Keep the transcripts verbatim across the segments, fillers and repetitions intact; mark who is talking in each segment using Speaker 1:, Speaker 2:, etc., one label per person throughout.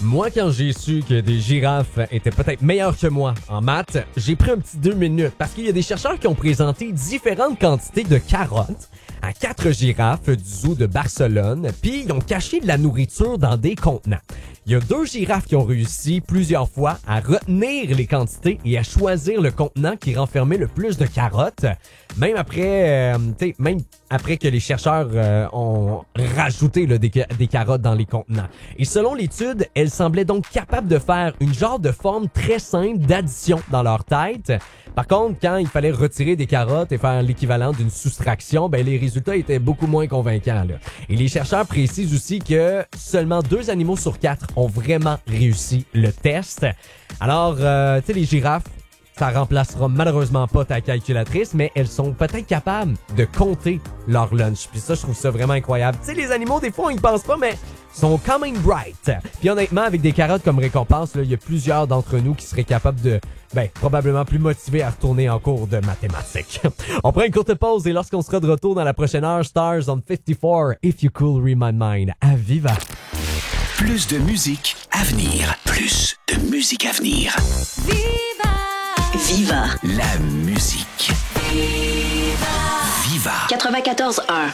Speaker 1: Moi, quand j'ai su que des girafes étaient peut-être meilleures que moi en maths, j'ai pris un petit deux minutes parce qu'il y a des chercheurs qui ont présenté différentes quantités de carottes à quatre girafes du zoo de Barcelone, puis ils ont caché de la nourriture dans des contenants. Il y a deux girafes qui ont réussi plusieurs fois à retenir les quantités et à choisir le contenant qui renfermait le plus de carottes, même après, euh, t'sais, même après que les chercheurs euh, ont rajouté là, des, des carottes dans les contenants. Et selon l'étude, elles semblaient donc capables de faire une genre de forme très simple d'addition dans leur tête. Par contre, quand il fallait retirer des carottes et faire l'équivalent d'une soustraction, ben les résultats étaient beaucoup moins convaincants. Là. Et les chercheurs précisent aussi que seulement deux animaux sur quatre ont vraiment réussi le test. Alors, euh, tu sais, les girafes, ça remplacera malheureusement pas ta calculatrice, mais elles sont peut-être capables de compter leur lunch. Puis ça, je trouve ça vraiment incroyable. Tu sais, les animaux, des fois, on y pense pas, mais sont quand même bright. Puis honnêtement, avec des carottes comme récompense, il y a plusieurs d'entre nous qui seraient capables de, ben, probablement plus motivés à retourner en cours de mathématiques. On prend une courte pause et lorsqu'on sera de retour dans la prochaine heure, Stars on cinquante-quatre, If You Could Read My Mind, à Viva.
Speaker 2: Plus de musique à venir. Plus de musique à venir.
Speaker 3: Viva!
Speaker 4: Viva.
Speaker 2: La musique.
Speaker 3: Viva!
Speaker 2: Viva.
Speaker 4: quatre-vingt-quatorze un.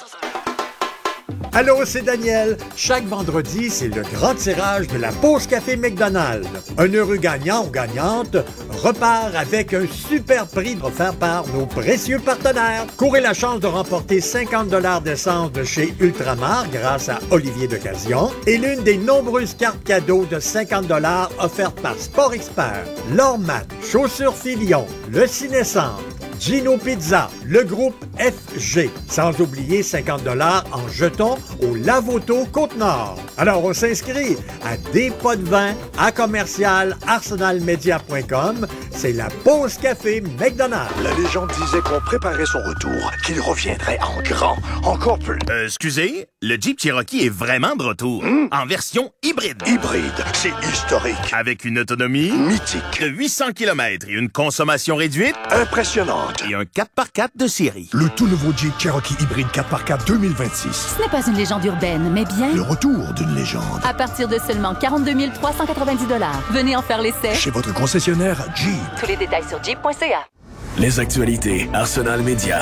Speaker 5: Allô, c'est Daniel. Chaque vendredi, c'est le grand tirage de la pause café McDonald's. Un heureux gagnant ou gagnante repart avec un super prix offert par nos précieux partenaires. Courez la chance de remporter cinquante dollars d'essence de chez Ultramar grâce à Olivier d'Occasion et l'une des nombreuses cartes cadeaux de cinquante dollars offertes par Sport Expert, Lormat, Chaussures Filion, Le Ciné-Centre, Gino Pizza, le groupe F G, sans oublier cinquante dollars en jetons au Lavoto Côte-Nord. Alors, on s'inscrit à des pots de vin à commercial arsenal media point com. C'est la pause café McDonald's.
Speaker 6: La légende disait qu'on préparait son retour, qu'il reviendrait en grand, encore plus.
Speaker 7: Euh, excusez, le Jeep Cherokee est vraiment de retour, mmh. en version hybride.
Speaker 6: Hybride, c'est historique.
Speaker 7: Avec une autonomie
Speaker 6: mythique
Speaker 7: de huit cents kilomètres et une consommation réduite
Speaker 6: impressionnante.
Speaker 7: Et un quatre par quatre de série.
Speaker 6: Le tout nouveau Jeep Cherokee hybride quatre par quatre deux mille vingt-six.
Speaker 8: Ce n'est pas une légende urbaine, mais bien
Speaker 6: le retour d'une légende.
Speaker 8: À partir de seulement quarante-deux mille trois cent quatre-vingt-dix dollars. Venez en faire l'essai.
Speaker 6: Chez votre concessionnaire Jeep.
Speaker 8: Tous les détails sur jeep point c a.
Speaker 2: Les actualités Arsenal Media.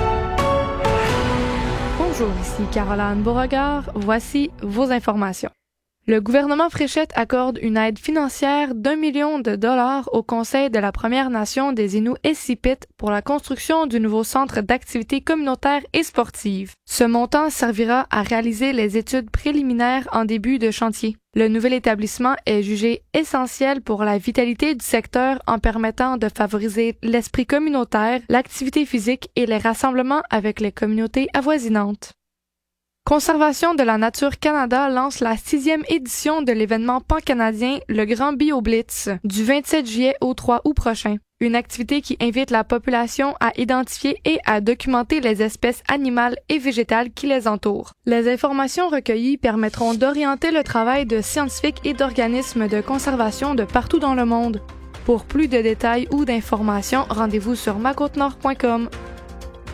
Speaker 9: Bonjour, ici Caroline Beauregard. Voici vos informations. Le gouvernement Fréchette accorde une aide financière d'un million de dollars au Conseil de la Première Nation des Inuits Essipit pour la construction du nouveau centre d'activités communautaires et sportives. Ce montant servira à réaliser les études préliminaires en début de chantier. Le nouvel établissement est jugé essentiel pour la vitalité du secteur en permettant de favoriser l'esprit communautaire, l'activité physique et les rassemblements avec les communautés avoisinantes. Conservation de la Nature Canada lance la sixième édition de l'événement pan-canadien Le Grand Bio Blitz du vingt-sept juillet au trois août prochain. Une activité qui invite la population à identifier et à documenter les espèces animales et végétales qui les entourent. Les informations recueillies permettront d'orienter le travail de scientifiques et d'organismes de conservation de partout dans le monde. Pour plus de détails ou d'informations, rendez-vous sur ma côte nord point com.